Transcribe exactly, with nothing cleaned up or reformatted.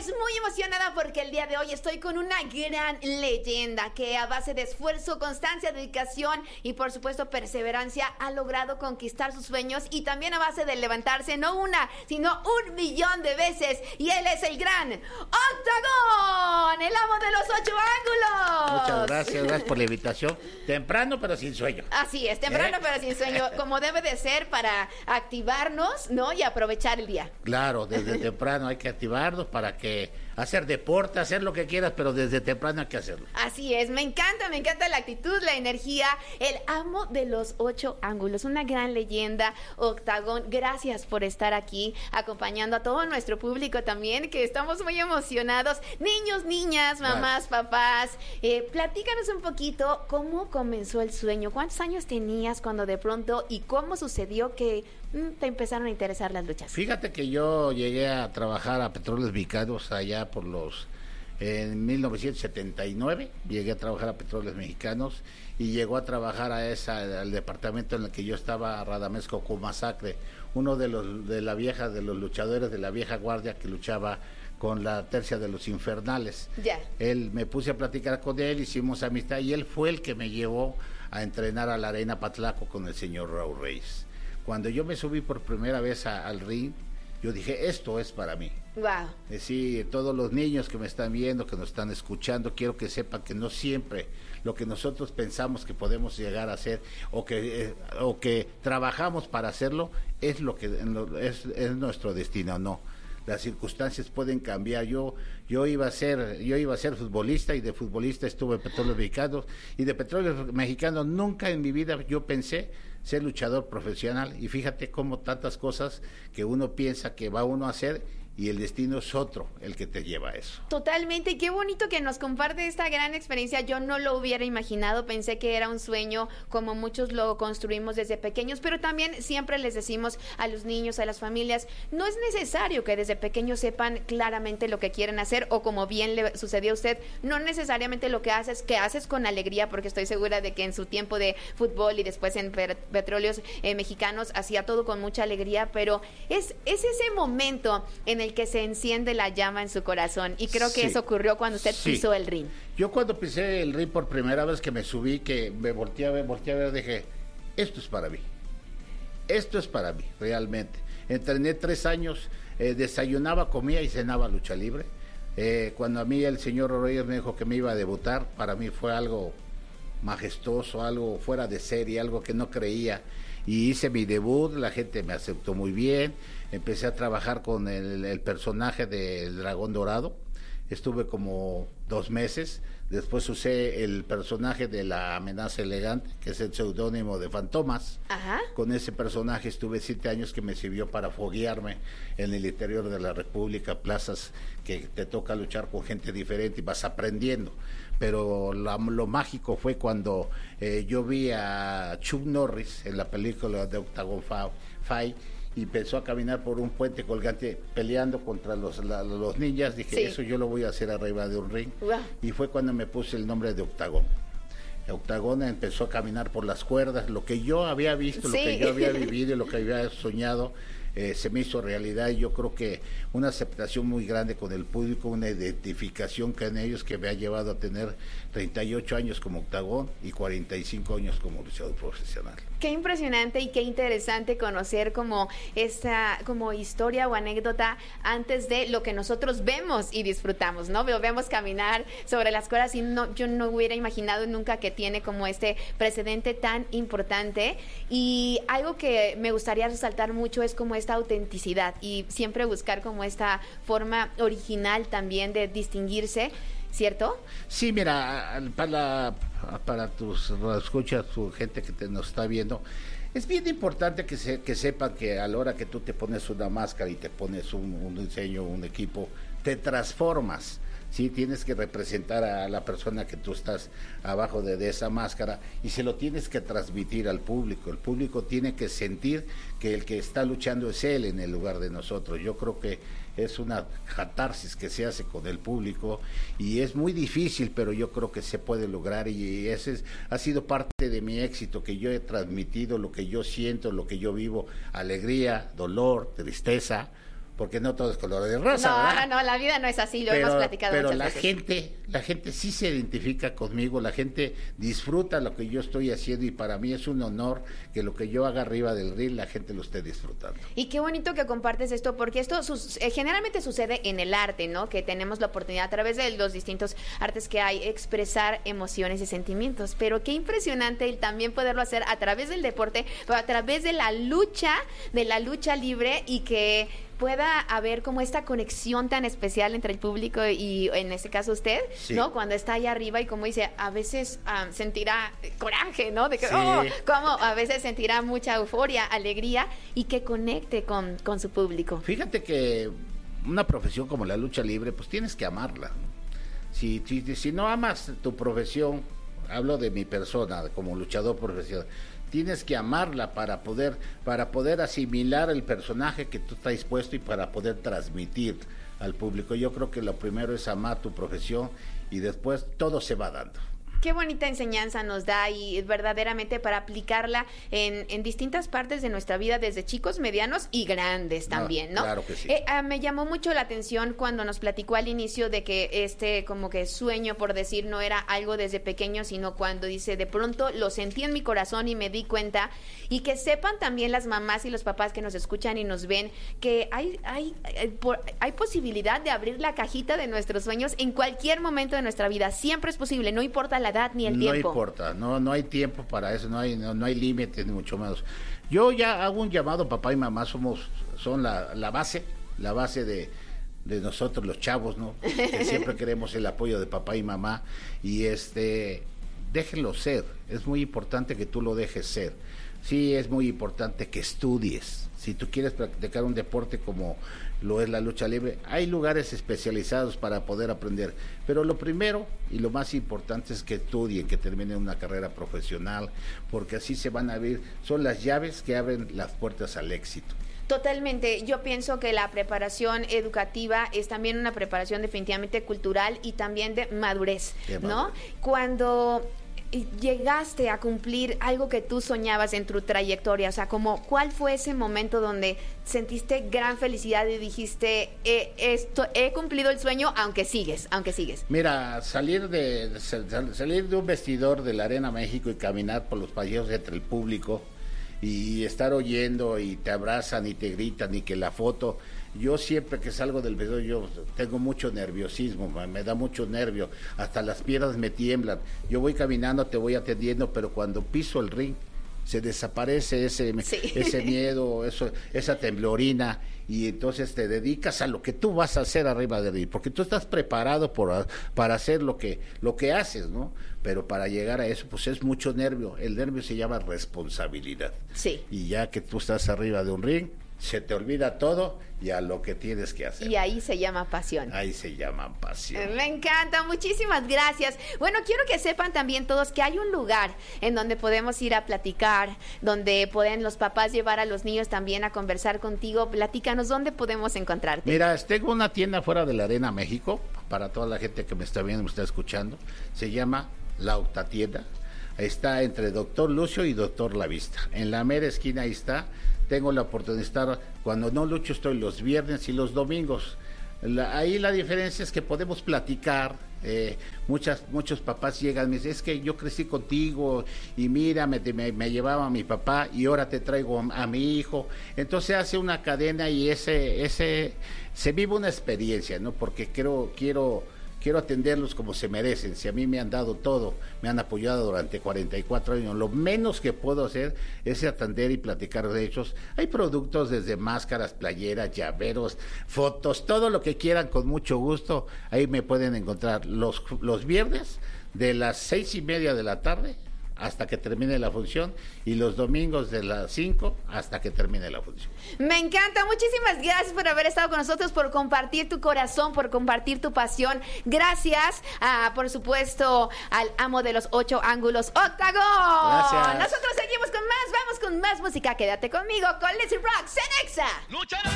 Pues muy emocionada porque el día de hoy estoy con una gran leyenda que a base de esfuerzo, constancia, dedicación y por supuesto perseverancia ha logrado conquistar sus sueños y también a base de levantarse no una, sino un millón de veces. Y él es el gran Octagón, el amo de los ocho ángulos. Muchas gracias, gracias por la invitación. Temprano pero sin sueño. Así es, temprano ¿Eh? pero sin sueño, como debe de ser para activarnos, ¿no? Y aprovechar el día. Claro, desde temprano hay que activarnos para que hacer deporte, hacer lo que quieras, pero desde temprano hay que hacerlo. Así es, me encanta, me encanta la actitud, la energía, el amo de los ocho ángulos, una gran leyenda, Octagón. Gracias por estar aquí, acompañando a todo nuestro público también, que estamos muy emocionados. Niños, niñas, mamás, claro. papás, eh, platícanos un poquito cómo comenzó el sueño, cuántos años tenías cuando de pronto y cómo sucedió que mm, te empezaron a interesar las luchas. Fíjate que yo llegué a trabajar a Petróleos Mexicanos allá por los, en mil novecientos setenta y nueve, llegué a trabajar a Petróleos Mexicanos y llegó a trabajar a esa, al departamento en el que yo estaba, Radamés Cocomasacre, uno de los de la vieja, de los luchadores de la vieja guardia que luchaba con la tercia de los infernales. Ya. Él, me puse a platicar con él, hicimos amistad y él fue el que me llevó a entrenar a la Arena Patlaco con el señor Raúl Reyes. Cuando yo me subí por primera vez a, al ring, yo dije, esto es para mí. Wow. Es decir, todos los niños que me están viendo, que nos están escuchando, quiero que sepan que no siempre lo que nosotros pensamos que podemos llegar a hacer o que eh, o que trabajamos para hacerlo es lo que es, es nuestro destino, no. Las circunstancias pueden cambiar. Yo yo iba a ser yo iba a ser futbolista y de futbolista estuve en Petróleos Mexicanos y de Petróleos Mexicanos nunca en mi vida yo pensé ser luchador profesional y fíjate cómo tantas cosas que uno piensa que va uno a hacer y el destino es otro el que te lleva a eso. Totalmente, y qué bonito que nos comparte esta gran experiencia. Yo no lo hubiera imaginado, pensé que era un sueño como muchos lo construimos desde pequeños, pero también siempre les decimos a los niños, a las familias, no es necesario que desde pequeños sepan claramente lo que quieren hacer o como bien le sucedió a usted, no necesariamente lo que haces, que haces con alegría, porque estoy segura de que en su tiempo de fútbol y después en Petróleos eh, Mexicanos hacía todo con mucha alegría, pero es, es ese momento en el que se enciende la llama en su corazón y creo que sí. Eso ocurrió cuando usted sí. pisó el ring. Yo cuando pisé el ring por primera vez que me subí, que me volteé a ver, volteé a ver, dije, esto es para mí, esto es para mí, realmente. Entrené tres años, eh, desayunaba, comía y cenaba lucha libre. Eh, cuando a mí el señor Reyes me dijo que me iba a debutar, para mí fue algo majestuoso, algo fuera de serie, algo que no creía. Y hice mi debut, la gente me aceptó muy bien, empecé a trabajar con el, el personaje del Dragón Dorado, estuve como dos meses, después usé el personaje de la Amenaza Elegante, que es el seudónimo de Fantomas. Ajá. Con ese personaje estuve siete años que me sirvió para foguearme en el interior de la República, plazas que te toca luchar con gente diferente y vas aprendiendo. Pero la, lo mágico fue cuando eh, yo vi a Chuck Norris en la película de Octagon Fight y empezó a caminar por un puente colgante peleando contra los, la, los ninjas. Dije, sí. Eso yo lo voy a hacer arriba de un ring. Wow. Y fue cuando me puse el nombre de Octagón. Octagón empezó a caminar por las cuerdas, lo que yo había visto, sí. Lo que yo había vivido y lo que había soñado, eh, se me hizo realidad y yo creo que una aceptación muy grande con el público, una identificación con ellos que me ha llevado a tener treinta y ocho años como Octagón y cuarenta y cinco años como luchador profesional. Qué impresionante y qué interesante conocer como esta como historia o anécdota antes de lo que nosotros vemos y disfrutamos, ¿no? Vemos caminar sobre las cuerdas y no, yo no hubiera imaginado nunca que tiene como este precedente tan importante y algo que me gustaría resaltar mucho es como esta autenticidad y siempre buscar como esta forma original también de distinguirse, ¿cierto? Sí, mira, para, para tus escuchas, tu gente que te nos está viendo, es bien importante que, se, que sepan que a la hora que tú te pones una máscara y te pones un, un diseño, un equipo, te transformas. Sí, tienes que representar a la persona que tú estás abajo de, de esa máscara y se lo tienes que transmitir al público. El público tiene que sentir que el que está luchando es él en el lugar de nosotros. Yo creo que es una catarsis que se hace con el público y es muy difícil, pero yo creo que se puede lograr y ese es, ha sido parte de mi éxito, que yo he transmitido lo que yo siento, lo que yo vivo, alegría, dolor, tristeza, porque no todo es color de rosa, no, ¿verdad? No, no, la vida no es así, lo pero, hemos platicado pero muchas la veces. gente, la gente sí se identifica conmigo, la gente disfruta lo que yo estoy haciendo y para mí es un honor que lo que yo haga arriba del reel la gente lo esté disfrutando. Y qué bonito que compartes esto, porque esto sus, eh, generalmente sucede en el arte, ¿no? Que tenemos la oportunidad a través de los distintos artes que hay expresar emociones y sentimientos, pero qué impresionante el también poderlo hacer a través del deporte, pero a través de la lucha, de la lucha libre y que pueda haber como esta conexión tan especial entre el público y en este caso usted, sí. ¿no? Cuando está ahí arriba y como dice, a veces um, sentirá coraje, ¿no? De que, sí. oh, como a veces sentirá mucha euforia, alegría y que conecte con, con su público. Fíjate que una profesión como la lucha libre, pues tienes que amarla. Si, si, si no amas tu profesión, hablo de mi persona como luchador profesional, tienes que amarla para poder para poder asimilar el personaje que tú estás dispuesto y para poder transmitir al público. Yo creo que lo primero es amar tu profesión y después todo se va dando. Qué bonita enseñanza nos da y verdaderamente para aplicarla en, en distintas partes de nuestra vida, desde chicos, medianos y grandes también, ¿no? ¿no? Claro que sí. Eh, ah, me llamó mucho la atención cuando nos platicó al inicio de que este como que sueño, por decir, no era algo desde pequeño, sino cuando dice, de pronto lo sentí en mi corazón y me di cuenta, y que sepan también las mamás y los papás que nos escuchan y nos ven, que hay, hay, hay, por, hay posibilidad de abrir la cajita de nuestros sueños en cualquier momento de nuestra vida. Siempre es posible, no importa la edad ni el no tiempo. No importa, no no hay tiempo para eso, no hay no, no hay límites ni mucho menos. Yo ya hago un llamado, papá y mamá somos son la, la base, la base de, de nosotros los chavos, ¿no? Que siempre queremos el apoyo de papá y mamá y este déjenlo ser, es muy importante que tú lo dejes ser. Sí, es muy importante que estudies. Si tú quieres practicar un deporte como lo es la lucha libre, hay lugares especializados para poder aprender. Pero lo primero y lo más importante es que estudien, que terminen una carrera profesional, porque así se van a abrir, son las llaves que abren las puertas al éxito. Totalmente, yo pienso que la preparación educativa es también una preparación definitivamente cultural y también de madurez, de madurez. ¿no? Cuando llegaste a cumplir algo que tú soñabas en tu trayectoria, o sea, como ¿cuál fue ese momento donde sentiste gran felicidad y dijiste eh, esto he cumplido el sueño aunque sigues, aunque sigues? Mira, salir de salir de un vestidor de la Arena México y caminar por los pasillos entre el público y estar oyendo y te abrazan y te gritan y que la foto. Yo siempre que salgo del vestidor yo tengo mucho nerviosismo, me da mucho nervio, hasta las piernas me tiemblan. Yo voy caminando, te voy atendiendo, pero cuando piso el ring se desaparece ese sí. ese miedo, eso, esa temblorina y entonces te dedicas a lo que tú vas a hacer arriba del ring, porque tú estás preparado por, para hacer lo que lo que haces, ¿no? Pero para llegar a eso pues es mucho nervio. El nervio se llama responsabilidad. Sí. Y ya que tú estás arriba de un ring, se te olvida todo y a lo que tienes que hacer. Y ahí se llama pasión. Ahí se llama pasión. Me encanta, muchísimas gracias. Bueno, quiero que sepan también todos que hay un lugar en donde podemos ir a platicar, donde pueden los papás llevar a los niños también a conversar contigo. Platícanos, ¿dónde podemos encontrarte? Mira, tengo una tienda fuera de la Arena México, para toda la gente que me está viendo, me está escuchando. Se llama La Octatienda. Está entre Doctor Lucio y Doctor La Vista. En la mera esquina ahí está. Tengo la oportunidad de estar, cuando no lucho estoy los viernes y los domingos. La, ahí la diferencia es que podemos platicar, eh, muchas, muchos papás llegan y me dicen, es que yo crecí contigo y mira, me, me, me llevaba a mi papá y ahora te traigo a, a mi hijo. Entonces hace una cadena y ese, ese se vive una experiencia, ¿no? Porque quiero, quiero quiero atenderlos como se merecen. Si a mí me han dado todo, me han apoyado durante cuarenta y cuatro años, lo menos que puedo hacer es atender y platicar de ellos. Hay productos desde máscaras, playeras, llaveros, fotos, todo lo que quieran, con mucho gusto. Ahí me pueden encontrar los, los viernes de las seis y media de la tarde hasta que termine la función, y los domingos de las cinco hasta que termine la función. Me encanta, muchísimas gracias por haber estado con nosotros, por compartir tu corazón, por compartir tu pasión. Gracias, a, por supuesto, al amo de los ocho ángulos, Octagón. Gracias. Nosotros seguimos con más, vamos con más música. Quédate conmigo con Let's Rock Cenexa.